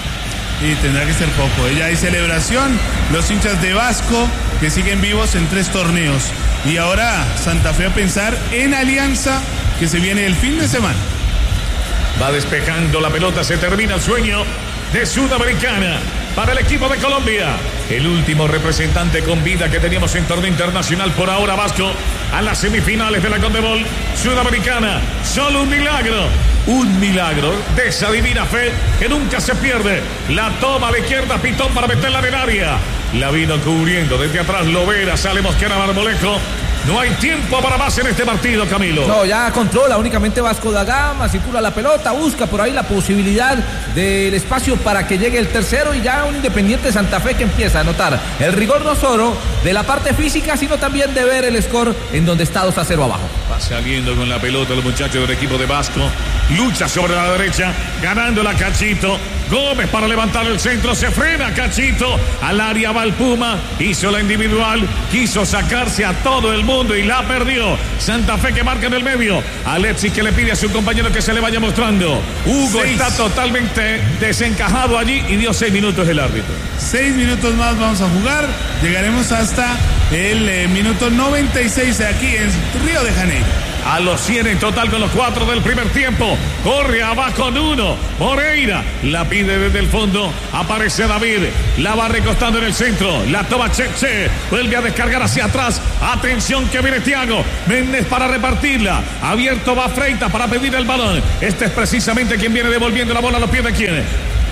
Y tendrá que ser poco. Ya hay celebración. Los hinchas de Vasco que siguen vivos en tres torneos. Y ahora Santa Fe a pensar en Alianza, que se viene el fin de semana. Va despejando la pelota. Se termina el sueño de Sudamericana para el equipo de Colombia. El último representante con vida que teníamos en torneo internacional por ahora, Vasco, a las semifinales de la Conmebol Sudamericana. Solo un milagro, un milagro de esa divina fe que nunca se pierde. La toma a la izquierda, Pitón para meterla en el área. La vino cubriendo desde atrás Lovera, sale Mosquera Marmolejo. No hay tiempo para más en este partido, Camilo. No, ya controla únicamente Vasco da Gama, circula la pelota, busca por ahí la posibilidad del espacio para que llegue el tercero y ya un Independiente Santa Fe que empieza a notar el rigor no solo de la parte física, sino también de ver el score en donde está dos a cero abajo. Va saliendo con la pelota los muchachos del equipo de Vasco. Lucha sobre la derecha, ganándola Cachito. Gómez para levantar el centro, se frena Cachito. Al área va el Puma, hizo la individual, quiso sacarse a todo el mundo y la perdió. Santa Fe que marca en el medio. Alexis que le pide a su compañero que se le vaya mostrando. Hugo seis. Está totalmente desencajado allí y dio seis minutos el árbitro. Seis minutos más vamos a jugar. Llegaremos hasta el eh, minuto noventa y seis aquí en Río de Janeiro. A los cien en total con los cuatro del primer tiempo. Corre abajo Nuno. Moreira la pide desde el fondo. Aparece David. La va recostando en el centro. La toma Cheche. Vuelve a descargar hacia atrás. Atención que viene Thiago Méndez para repartirla. Abierto va Freitas para pedir el balón. Este es precisamente quien viene devolviendo la bola a los pies de quien.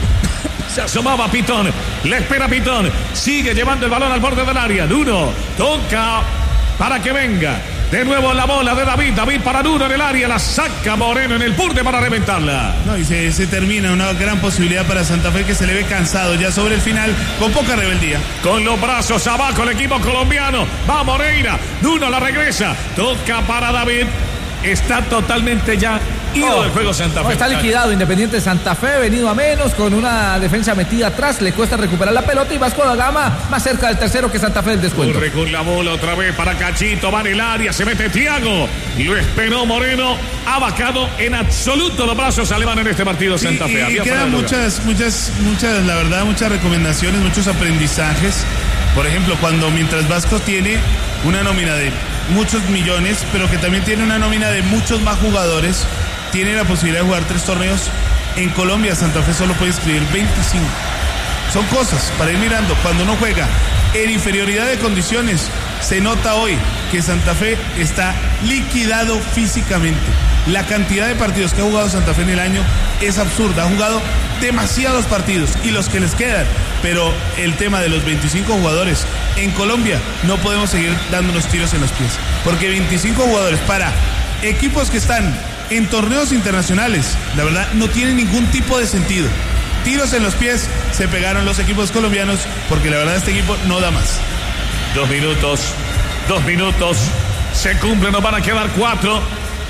Se asomaba Pitón. Le espera Pitón. Sigue llevando el balón al borde del área. Nuno toca para que venga. De nuevo la bola de David, David para Nuno en el área, la saca Moreno en el burde para reventarla. No, y se, se termina una gran posibilidad para Santa Fe que se le ve cansado ya sobre el final, con poca rebeldía. Con los brazos abajo el equipo colombiano, va Moreira, Nuno la regresa, toca para David, está totalmente ya ido oh, del juego Santa Fe. No, está liquidado Independiente Santa Fe, venido a menos, con una defensa metida atrás, le cuesta recuperar la pelota y Vasco da Gama más cerca del tercero que Santa Fe del descuento. Corre con la bola otra vez para Cachito, va en el área, se mete Thiago, y lo esperó Moreno, ha vacado en absoluto los brazos alemanes en este partido Santa Fe. Y, y quedan muchas, muchas, muchas, la verdad, muchas recomendaciones, muchos aprendizajes. Por ejemplo, cuando mientras Vasco tiene una nómina de muchos millones, pero que también tiene una nómina de muchos más jugadores, tiene la posibilidad de jugar tres torneos. En Colombia Santa Fe solo puede inscribir veinticinco. Son cosas para ir mirando. Cuando uno juega en inferioridad de condiciones, se nota hoy que Santa Fe está liquidado físicamente. La cantidad de partidos que ha jugado Santa Fe en el año es absurda. Ha jugado demasiados partidos y los que les quedan. Pero el tema de los veinticinco jugadores en Colombia, no podemos seguir dándonos tiros en los pies. Porque veinticinco jugadores para equipos que están en torneos internacionales, la verdad, no tiene ningún tipo de sentido. Tiros en los pies se pegaron los equipos colombianos porque la verdad este equipo no da más. Dos minutos, dos minutos, se cumple, nos van a quedar cuatro.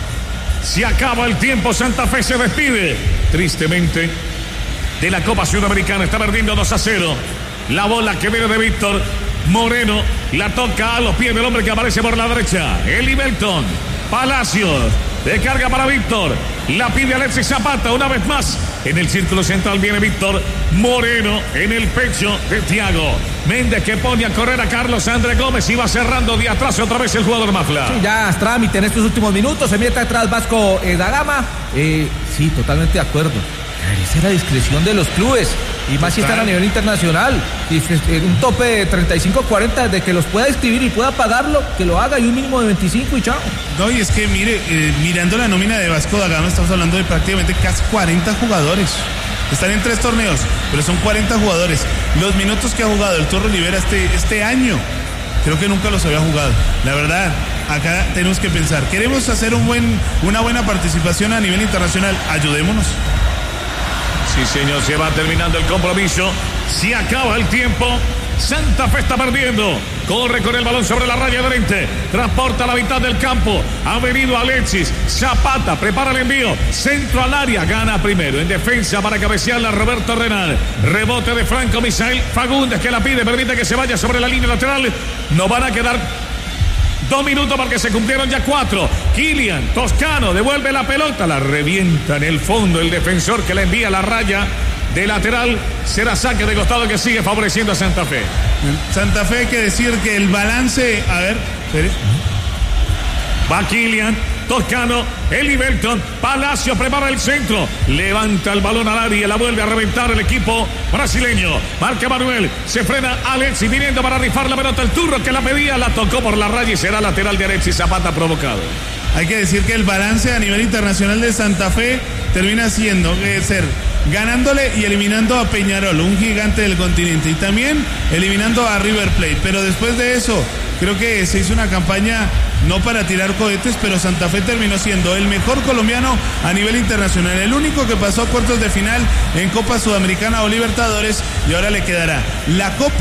Se acaba el tiempo, Santa Fe se despide, tristemente, de la Copa Sudamericana. Está perdiendo dos a cero. La bola que viene de Víctor Moreno, la toca a los pies del hombre que aparece por la derecha, Eli Belton. Palacios, de carga para Víctor, la pide Alexis Zapata una vez más. En el círculo central viene Víctor Moreno en el pecho de Thiago Méndez, que pone a correr a Carlos Andrés Gómez y va cerrando de atrás otra vez el jugador Mafla. Sí, ya es trámite en estos últimos minutos, se mete atrás Vasco eh, da Gama. Eh, sí, totalmente de acuerdo. Esa es la discreción de los clubes, y más si están a nivel internacional. Y un tope de treinta y cinco cuarenta, de que los pueda escribir y pueda pagarlo, que lo haga, y un mínimo de veinticinco y chao. No, y es que mire, eh, mirando la nómina de Vasco da Gama, estamos hablando de prácticamente casi cuarenta jugadores. Están en tres torneos, pero son cuarenta jugadores. Los minutos que ha jugado el Turro Rivera este, este año, creo que nunca los había jugado. La verdad, acá tenemos que pensar, queremos hacer un buen, una buena participación a nivel internacional, ayudémonos. Sí, señor, se va terminando el compromiso. Se acaba el tiempo. Santa Fe está perdiendo. Corre con el balón sobre la raya de frente. Transporta a la mitad del campo. Ha venido Alexis. Zapata prepara el envío. Centro al área. Gana primero. En defensa para cabecearla Roberto Renal. Rebote de Franco Misael Fagundes, que la pide. Permite que se vaya sobre la línea lateral. No van a quedar dos minutos porque se cumplieron ya cuatro. Kylian Toscano devuelve la pelota. La revienta en el fondo el defensor, que la envía a la raya de lateral. Será saque de costado que sigue favoreciendo a Santa Fe. Santa Fe, hay que decir que el balance, a ver, espere. Va Kylian Toscano, Eli Belton, Palacio prepara el centro, levanta el balón al área, la vuelve a reventar el equipo brasileño. Marca Manuel, se frena Alexis viniendo para rifar la pelota. El Turro, que la pedía, la tocó por la raya y será lateral de Alexis Zapata provocado. Hay que decir que el balance a nivel internacional de Santa Fe termina siendo eh, ser ganándole y eliminando a Peñarol, un gigante del continente, y también eliminando a River Plate. Pero después de eso, creo que se hizo una campaña no para tirar cohetes, pero Santa Fe terminó siendo el mejor colombiano a nivel internacional, el único que pasó a cuartos de final en Copa Sudamericana o Libertadores, y ahora le quedará la Copa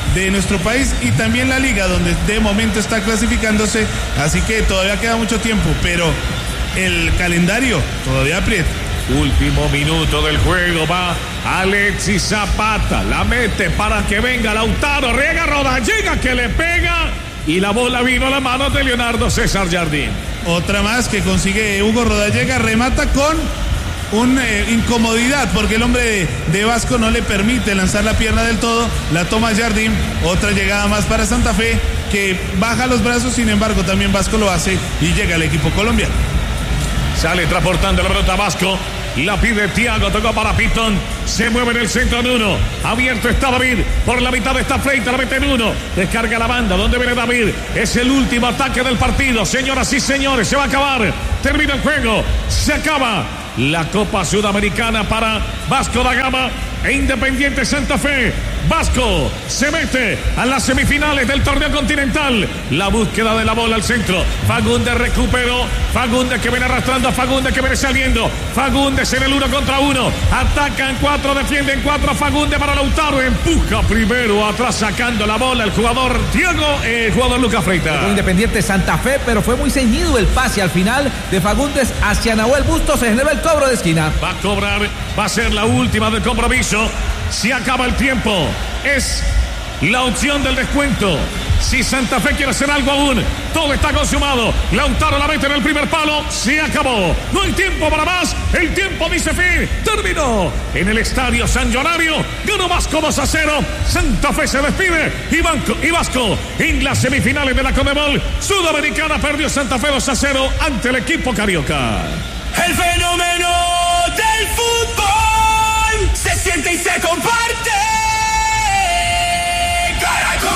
de nuestro país y también la liga, donde de momento está clasificándose, así que todavía queda mucho tiempo, pero el calendario todavía aprieta. Último minuto del juego, va Alexis Zapata, la mete para que venga Lautaro, riega Rodallega que le pega y la bola vino a las manos de Leonardo César Jardín. Otra más que consigue Hugo Rodallega, remata con una eh, incomodidad porque el hombre de, de Vasco no le permite lanzar la pierna del todo, la toma Jardín, otra llegada más para Santa Fe que baja los brazos, sin embargo también Vasco lo hace y llega al equipo colombiano. Sale transportando la pelota Vasco. La pide Thiago, tocó para Pitón. Se mueve en el centro en uno. Abierto está David. Por la mitad está Freita, la mete en uno. Descarga la banda. ¿Dónde viene David? Es el último ataque del partido. Señoras y señores, se va a acabar. Termina el juego. Se acaba la Copa Sudamericana para Vasco da Gama e Independiente Santa Fe. Vasco se mete a las semifinales del torneo continental. La búsqueda de la bola al centro. Fagundes recuperó. Fagundes que viene arrastrando a Fagundes que viene saliendo. Fagundes en el uno contra uno. Atacan cuatro, defienden cuatro. Fagundes para Lautaro. Empuja primero atrás sacando la bola el jugador Thiago, el jugador Lucas Freita. Independiente Santa Fe, pero fue muy ceñido el pase al final de Fagundes hacia Nahuel Bustos. Se genera el cobro de esquina. Va a cobrar, va a ser la última del compromiso. Si acaba el tiempo, es la opción del descuento. Si Santa Fe quiere hacer algo aún, todo está consumado. Lautaro la mete en el primer palo. Se acabó. No hay tiempo para más. El tiempo dice fin. Terminó en el estadio San Llonario. Ganó Vasco dos a cero. Santa Fe se despide. Y, Banco, y Vasco en las semifinales de la Conmebol Sudamericana perdió Santa Fe dos a cero ante el equipo carioca. El fenómeno del fútbol se siente y se comparte. Caracol.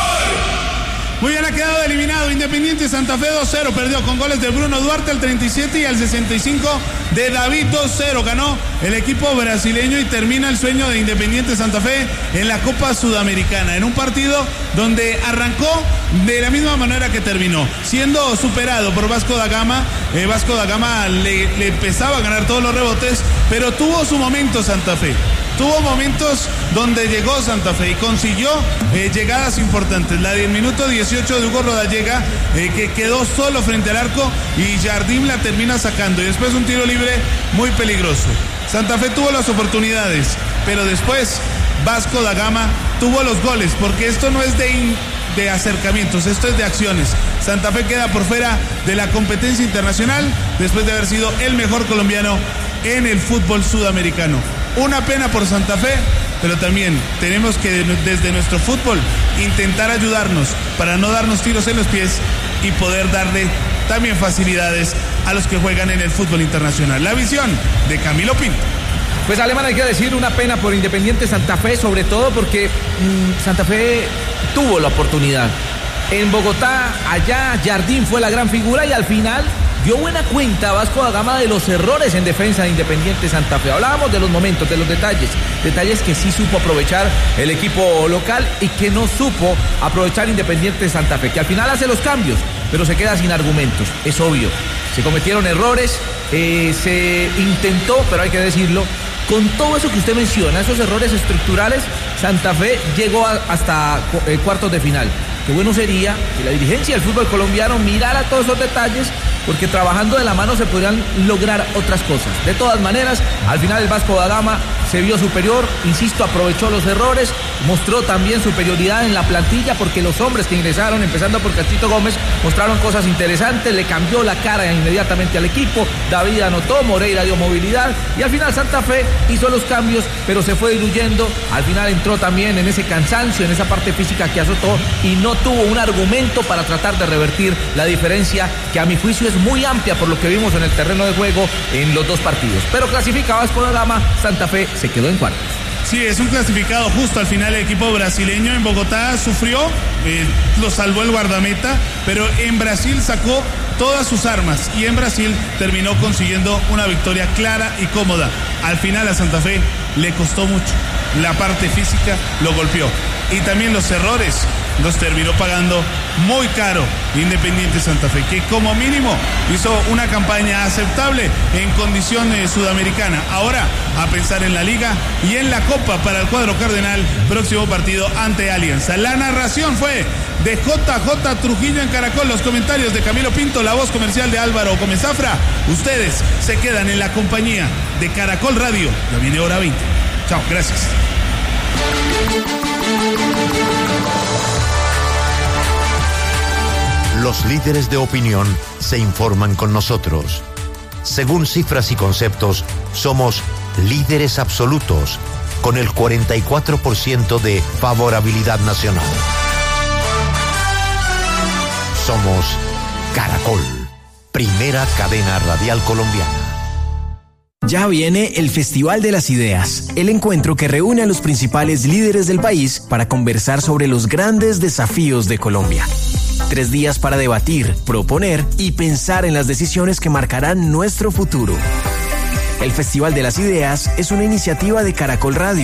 Muy bien, ha quedado eliminado Independiente Santa Fe dos cero, perdió con goles de Bruno Duarte al treinta y siete y al sesenta y cinco de David dos cero, ganó el equipo brasileño y termina el sueño de Independiente Santa Fe en la Copa Sudamericana, en un partido donde arrancó de la misma manera que terminó, siendo superado por Vasco da Gama. eh, Vasco da Gama le, le empezaba a ganar todos los rebotes, pero tuvo su momento Santa Fe. Tuvo momentos donde llegó Santa Fe y consiguió eh, llegadas importantes. La del minuto dieciocho de Hugo Rodallega, eh, que quedó solo frente al arco y Jardín la termina sacando. Y después un tiro libre muy peligroso. Santa Fe tuvo las oportunidades, pero después Vasco da Gama tuvo los goles, porque esto no es de, in, de acercamientos, esto es de acciones. Santa Fe queda por fuera de la competencia internacional después de haber sido el mejor colombiano en el fútbol sudamericano. Una pena por Santa Fe, pero también tenemos que desde nuestro fútbol intentar ayudarnos para no darnos tiros en los pies y poder darle también facilidades a los que juegan en el fútbol internacional. La visión de Camilo Pinto. Pues Alemán, hay que decir una pena por Independiente Santa Fe, sobre todo porque mmm, Santa Fe tuvo la oportunidad. En Bogotá, allá Jardín fue la gran figura y al final dio buena cuenta Vasco da Gama de los errores en defensa de Independiente Santa Fe. Hablábamos de los momentos, de los detalles, detalles que sí supo aprovechar el equipo local y que no supo aprovechar Independiente Santa Fe, que al final hace los cambios, pero se queda sin argumentos, es obvio. Se cometieron errores, eh, se intentó, pero hay que decirlo, con todo eso que usted menciona, esos errores estructurales, Santa Fe llegó a, hasta eh, cuartos de final. Qué bueno sería que la dirigencia del fútbol colombiano mirara todos esos detalles, porque trabajando de la mano se podrían lograr otras cosas. De todas maneras, al final el Vasco da Gama se vio superior, insisto, aprovechó los errores, mostró también superioridad en la plantilla, porque los hombres que ingresaron, empezando por Cachito Gómez, mostraron cosas interesantes, le cambió la cara inmediatamente al equipo. David anotó, Moreira dio movilidad y al final Santa Fe hizo los cambios, pero se fue diluyendo. Al final entró también en ese cansancio, en esa parte física que azotó y no tuvo un argumento para tratar de revertir la diferencia, que a mi juicio es muy amplia por lo que vimos en el terreno de juego en los dos partidos. Pero clasifica Vasco da Gama, Santa Fe se quedó en cuartos. Sí, es un clasificado justo. Al final el equipo brasileño en Bogotá sufrió, eh, lo salvó el guardameta, pero en Brasil sacó todas sus armas y en Brasil terminó consiguiendo una victoria clara y cómoda. Al final a Santa Fe le costó mucho, la parte física lo golpeó y también los errores nos terminó pagando muy caro Independiente Santa Fe, que como mínimo hizo una campaña aceptable en condición eh, sudamericana. Ahora a pensar en la Liga y en la Copa para el cuadro cardenal, próximo partido ante Alianza. La narración fue de J J Trujillo en Caracol, los comentarios de Camilo Pinto, la voz comercial de Álvaro Gómez Zafra. Ustedes se quedan en la compañía de Caracol Radio. Ya viene hora veinte. Chao, gracias. Los líderes de opinión se informan con nosotros. Según cifras y conceptos, somos líderes absolutos, con el cuarenta y cuatro por ciento de favorabilidad nacional. Somos Caracol, primera cadena radial colombiana. Ya viene el Festival de las Ideas, el encuentro que reúne a los principales líderes del país para conversar sobre los grandes desafíos de Colombia. Tres días para debatir, proponer y pensar en las decisiones que marcarán nuestro futuro. El Festival de las Ideas es una iniciativa de Caracol Radio